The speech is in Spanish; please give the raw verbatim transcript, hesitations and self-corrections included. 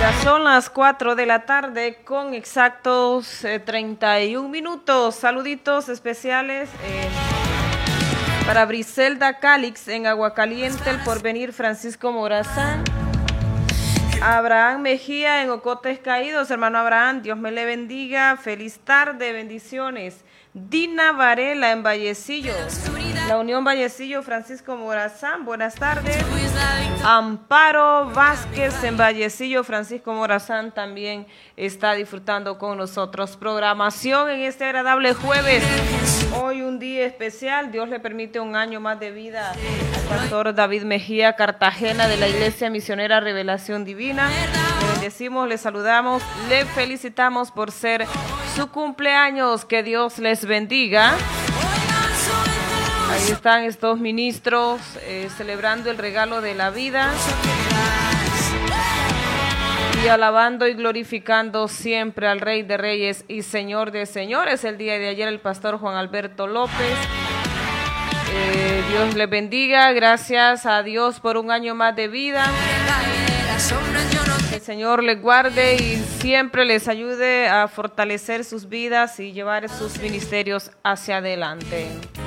Ya son las cuatro de la tarde con exactos eh, treinta y un minutos. Saluditos especiales eh, para Briselda Calix en Aguacaliente, El Porvenir, Francisco Morazán. Abraham Mejía en Ocotes Caídos. Hermano Abraham, Dios me le bendiga. Feliz tarde, bendiciones. Dina Varela en Vallecillo, La Unión Vallecillo, Francisco Morazán, buenas tardes. Amparo Vázquez en Vallecillo, Francisco Morazán también está disfrutando con nosotros. Programación en este agradable jueves. Hoy un día especial, Dios le permite un año más de vida al pastor David Mejía Cartagena de la Iglesia Misionera Revelación Divina. Le bendecimos, le saludamos, le felicitamos por ser su cumpleaños. Que Dios les bendiga. Ahí están estos ministros eh, celebrando el regalo de la vida y alabando y glorificando siempre al Rey de Reyes y Señor de Señores. El día de ayer el pastor Juan Alberto López. Eh, Dios les bendiga. Gracias a Dios por un año más de vida. Que el Señor les guarde y siempre les ayude a fortalecer sus vidas y llevar sus ministerios hacia adelante.